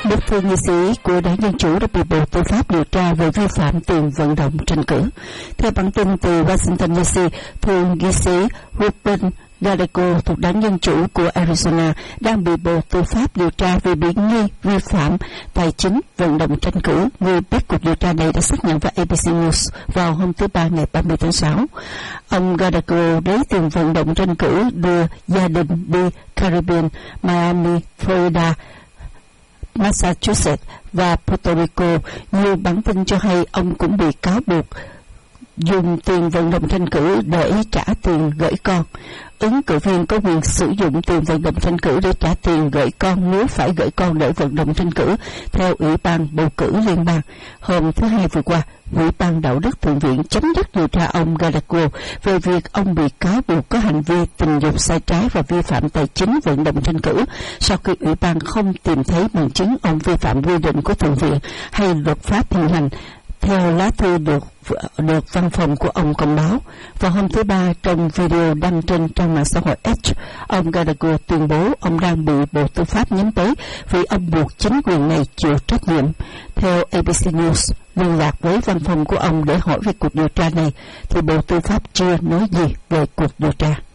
Một thượng nghị sĩ của đảng Dân Chủ đã bị Bộ Tư pháp điều tra về vi phạm tiền vận động tranh cử. Theo bản tin từ Washington DC, thượng nghị sĩ Ruben Gallego thuộc đảng Dân Chủ của Arizona đang bị Bộ Tư pháp điều tra vì bị nghi vi phạm tài chính vận động tranh cử. Người biết cuộc điều tra này đã xác nhận với ABC News vào hôm thứ Ba ngày 30 tháng 6. Ông Gallego lấy tiền vận động tranh cử đưa gia đình đi Caribbean, Miami, Florida, Massachusetts và Puerto Rico. Nhiều bản tin cho hay ông cũng bị cáo buộc dùng tiền vận động tranh cử để trả tiền gửi con. Ứng cử viên có quyền sử dụng tiền vận động tranh cử để trả tiền gửi con nếu phải gửi con để vận động tranh cử, theo Ủy ban bầu cử liên bang. Hôm thứ Hai vừa qua, Ủy ban đạo đức thượng viện chấm dứt điều tra ông Gallego về việc ông bị cáo buộc có hành vi tình dục sai trái và vi phạm tài chính vận động tranh cử, sau khi Ủy ban không tìm thấy bằng chứng ông vi phạm quy định của thượng viện hay luật pháp hiện hành, theo lá thư được văn phòng của ông công báo. Vào hôm thứ Ba, trong video đăng trên trang mạng xã hội X, ông Gallego tuyên bố ông đang bị Bộ Tư pháp nhắm tới vì ông buộc chính quyền này chịu trách nhiệm. Theo ABC News, liên lạc với văn phòng của ông để hỏi về cuộc điều tra này, thì Bộ Tư pháp chưa nói gì về cuộc điều tra.